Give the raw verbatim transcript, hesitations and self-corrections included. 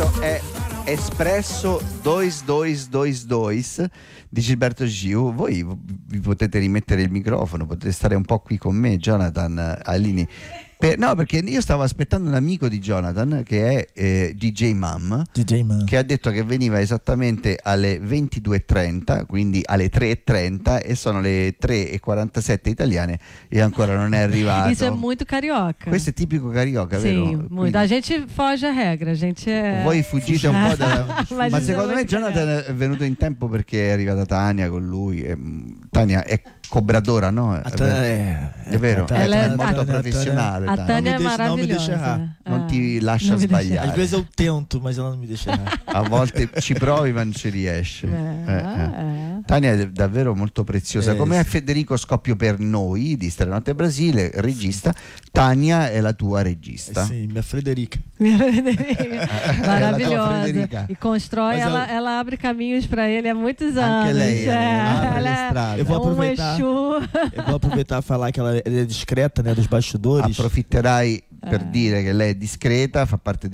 Questo è Espresso dois dois dois dois di Gilberto Gil. Voi vi potete rimettere il microfono, potete stare un po' qui con me, Jonathan Alini. Per, no, perché io stavo aspettando un amico di Jonathan che è eh, D J Mam, D J Mam, che ha detto che veniva esattamente alle ventidue e trenta, quindi alle tre e trenta, e sono le tre e quarantasette italiane e ancora non è arrivato. Isso é muito carioca. Questo è tipico carioca, Sim, vero? muito. Quindi, a gente foge a regra, a gente è... voi fuggite un po' da... Ma ma ci secondo siamo me Jonathan incagliati. è venuto in tempo perché è arrivata Tania con lui e, Tania è cobradora, no? È vero, é, è, vero. Tânia- Ela è é- molto a- professionale A Tania. Tânia é Não me deixa- não me deixa maravilhosa. errar. Non Ah. ti lascia Non mi deixa- sbagliare. Às vezes eu tento, mas ela não me deixa errar. A volte ci provi ma non ci riesce. Eh, Eh, eh. eh. Tania è davvero molto preziosa, Eh, come è sì. Federico Scoppio per noi di Stranotte Brasile, regista. Tania è la tua regista. Sim, minha Frederica. Minha Frederica. Ela é Maravilhosa. Frederica. E constrói, Mas ela, eu- ela abre caminhos para ele há muitos anos. Anche lei É, apre ela le é strade. Eu vou um aproveitar. Exu. Eu vou aproveitar e falar que ela é discreta, né, dos bastidores. Approfitterai per Eh. dire che lei è discreta, fa parte